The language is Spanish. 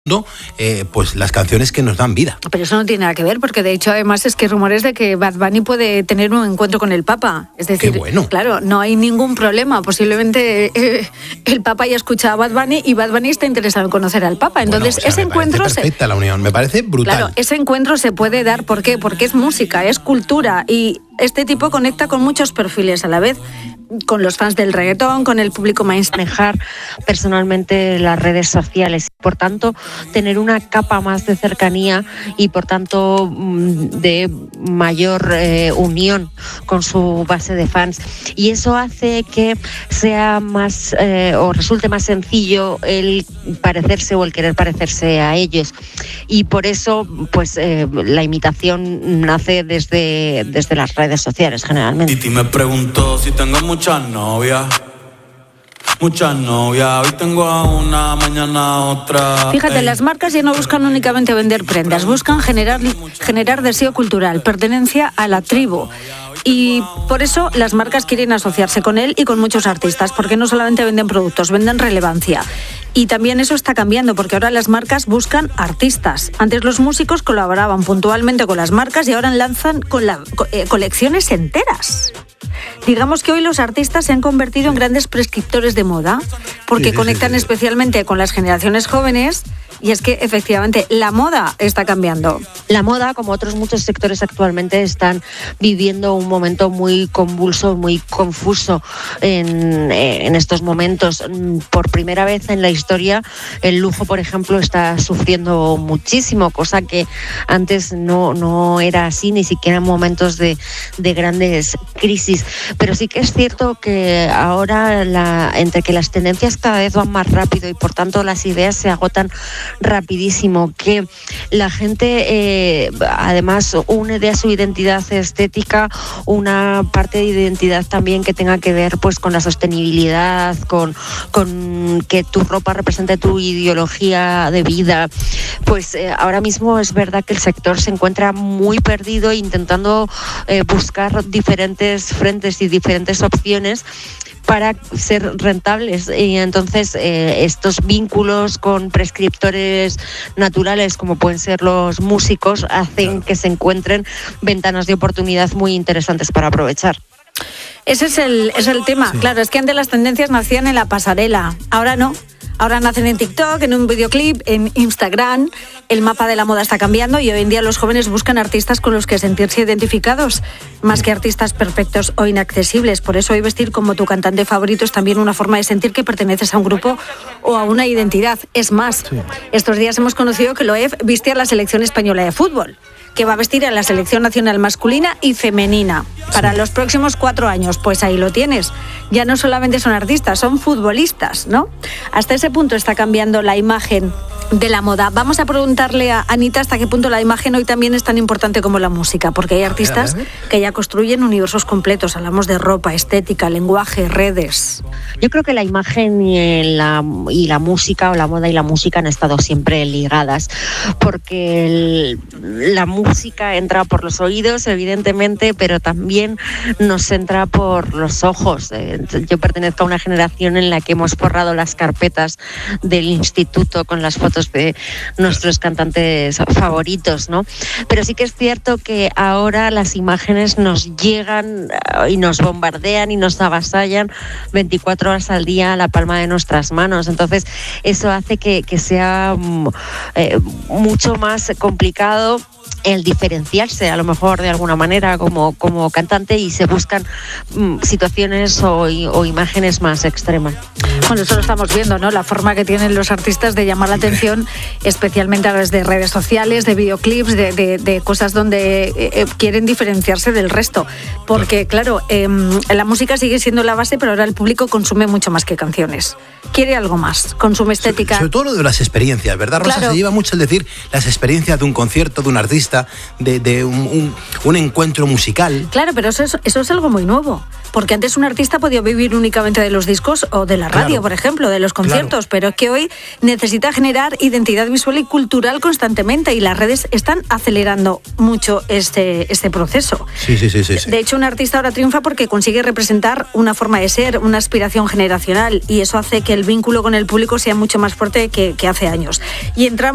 pues las canciones que nos dan vida. Pero eso no tiene nada que ver, porque de hecho además es que hay rumores de que Bad Bunny puede tener un encuentro con el Papa. Es decir, qué bueno. Claro, no hay ningún problema. Posiblemente el Papa haya escuchado a Bad Bunny y Bad Bunny está interesado en conocer al Papa. Entonces, ese encuentro... perfecta la unión, me parece brutal. Claro, ese encuentro se puede dar, ¿por qué? Porque es música, es cultura, y este tipo conecta con muchos perfiles a la vez, con los fans del reggaetón, con el público mainstream. Manejar personalmente las redes sociales, por tanto tener una capa más de cercanía y por tanto de mayor unión con su base de fans, y eso hace que sea más o resulte más sencillo el parecerse o el querer parecerse a ellos, y por eso pues la imitación nace desde las redes sociales generalmente. Titi me preguntó si tengo muchas novias, hoy tengo a una, mañana a otra. Fíjate, las marcas ya no buscan únicamente vender prendas, buscan generar deseo cultural, pertenencia a la tribu. Y por eso las marcas quieren asociarse con él y con muchos artistas, porque no solamente venden productos, venden relevancia. Y también eso está cambiando, porque ahora las marcas buscan artistas. Antes los músicos colaboraban puntualmente con las marcas y ahora lanzan colecciones enteras. Digamos que hoy los artistas se han convertido en grandes prescriptores de moda, porque conectan especialmente con las generaciones jóvenes. Y es que, efectivamente, la moda está cambiando. La moda, como otros muchos sectores actualmente, están viviendo un momento muy convulso, muy confuso en estos momentos. Por primera vez en la historia, el lujo, por ejemplo, está sufriendo muchísimo, cosa que antes no era así, ni siquiera en momentos de grandes crisis. Pero sí que es cierto que ahora, entre que las tendencias cada vez van más rápido y, por tanto, las ideas se agotan rapidísimo, que la gente además une de su identidad estética una parte de identidad también que tenga que ver pues con la sostenibilidad, con que tu ropa represente tu ideología de vida. Pues ahora mismo es verdad que el sector se encuentra muy perdido intentando buscar diferentes frentes y diferentes opciones para ser rentables, y entonces estos vínculos con prescriptores naturales como pueden ser los músicos hacen que se encuentren ventanas de oportunidad muy interesantes para aprovechar. Ese es el tema. Sí. Claro, es que antes las tendencias nacían en la pasarela, ahora no. Ahora nacen en TikTok, en un videoclip, en Instagram. El mapa de la moda está cambiando y hoy en día los jóvenes buscan artistas con los que sentirse identificados, más que artistas perfectos o inaccesibles. Por eso hoy vestir como tu cantante favorito es también una forma de sentir que perteneces a un grupo o a una identidad. Es más, estos días hemos conocido que Loewe viste a la selección española de fútbol, que va a vestir a la selección nacional masculina y femenina para los próximos 4 años. Pues ahí lo tienes. Ya no solamente son artistas, son futbolistas, ¿no? Hasta ese punto está cambiando la imagen de la moda. Vamos a preguntarle a Anita hasta qué punto la imagen hoy también es tan importante como la música, porque hay artistas que ya construyen universos completos. Hablamos de ropa, estética, lenguaje, redes. Yo creo que la imagen y la música, o la moda y la música, han estado siempre ligadas, porque la música entra por los oídos, evidentemente, pero también nos entra por los ojos. Yo pertenezco a una generación en la que hemos forrado las carpetas del instituto con las fotos de nuestros cantantes favoritos, ¿no? Pero sí que es cierto que ahora las imágenes nos llegan y nos bombardean y nos avasallan 24 horas al día a la palma de nuestras manos. Entonces eso hace que sea mucho más complicado el diferenciarse a lo mejor de alguna manera como cantante, y se buscan situaciones o imágenes más extremas. Bueno, eso lo estamos viendo, ¿no? La forma que tienen los artistas de llamar la atención, especialmente a través de redes sociales, de videoclips, de cosas donde quieren diferenciarse del resto. Porque, claro, la música sigue siendo la base, pero ahora el público consume mucho más que canciones. Quiere algo más, consume estética. Sobre todo lo de las experiencias, ¿verdad, Rosa? Claro. Se lleva mucho el decir las experiencias de un concierto, de un artista, de un encuentro musical. Claro, pero eso es algo muy nuevo. Porque antes un artista podía vivir únicamente de los discos o de la radio, por ejemplo, de los conciertos, pero es que hoy necesita generar identidad visual y cultural constantemente, y las redes están acelerando mucho este proceso. Sí. De hecho, un artista ahora triunfa porque consigue representar una forma de ser, una aspiración generacional, y eso hace que el vínculo con el público sea mucho más fuerte que hace años. Y entramos